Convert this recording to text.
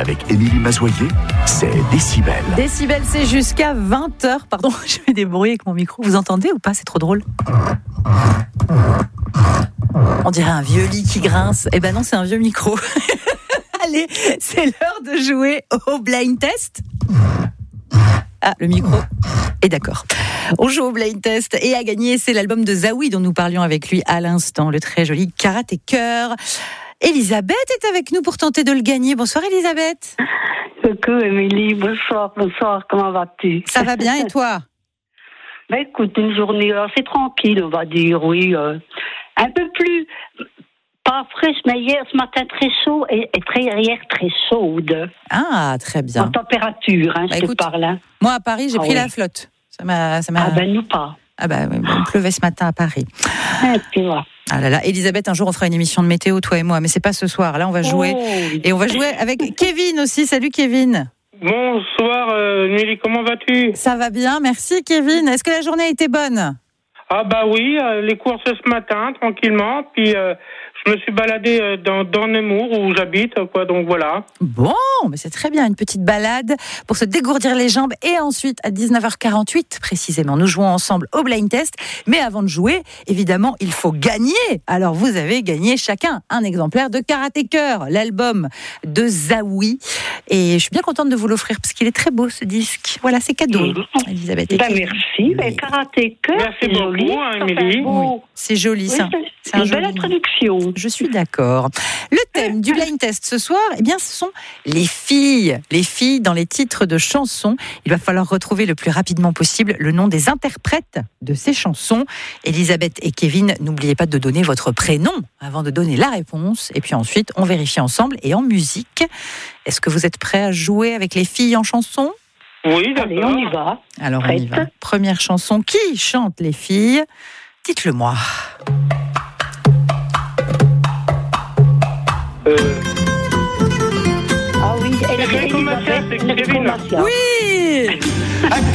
avec Émilie Mazoyer, c'est Décibel. Décibel, c'est jusqu'à 20h. Pardon, je fais des bruits avec mon micro. Vous entendez ou pas? C'est trop drôle. On dirait un vieux lit qui grince. Eh ben non, c'est un vieux micro. Allez, c'est l'heure de jouer au blind test. Ah, le micro est d'accord. On joue au blind test et à gagner, c'est l'album de Zaoui dont nous parlions avec lui à l'instant, le très joli Karaté Cœur. Elisabeth est avec nous pour tenter de le gagner. Bonsoir Elisabeth. Coucou Émilie, bonsoir, comment vas-tu? Ça va bien et toi? Ben écoute, une journée assez tranquille, on va dire, oui. Un peu plus, pas fraîche, mais hier, ce matin, très chaud et hier, très chaude. Ah, très bien. En température, Bah, je te parle. Hein. Moi, à Paris, j'ai pris la flotte. Ça m'a... Ah ben, nous pas. Ah ben, il pleuvait ce matin à Paris. Tu vois. Ah là là, Elisabeth, un jour, on fera une émission de météo, toi et moi, mais c'est pas ce soir. Là, on va jouer. Et on va jouer avec Kevin aussi. Salut, Kevin. Bonsoir, Nelly, comment vas-tu? Ça va bien, merci, Kevin. Est-ce que la journée a été bonne? Ah bah oui, les courses ce matin, tranquillement, puis je me suis baladé dans Nemours, où j'habite, quoi, donc voilà. Bon, mais c'est très bien, une petite balade pour se dégourdir les jambes. Et ensuite, à 19h48, précisément, nous jouons ensemble au blind test. Mais avant de jouer, évidemment, il faut gagner. Alors, vous avez gagné chacun un exemplaire de Karaté Cœur, l'album de Zaoui. Et je suis bien contente de vous l'offrir, parce qu'il est très beau, ce disque. Voilà, c'est cadeau, Elisabeth. Ben merci, ben, Karaté Cœur, merci beaucoup, Émilie. Oui, c'est joli, ça. C'est une belle introduction. Je suis d'accord. Le thème du blind test ce soir, eh bien, ce sont les filles. Les filles dans les titres de chansons. Il va falloir retrouver le plus rapidement possible le nom des interprètes de ces chansons. Elisabeth et Kevin, n'oubliez pas de donner votre prénom avant de donner la réponse. Et puis ensuite, on vérifie ensemble et en musique. Est-ce que vous êtes prêts à jouer avec les filles en chanson? Oui, d'accord. Allez, on y va. Alors, on y va. Première chanson. Qui chante les filles? Dites-le moi. Ah oui, elle est Kevin Commatia, c'est Kevin. Oui.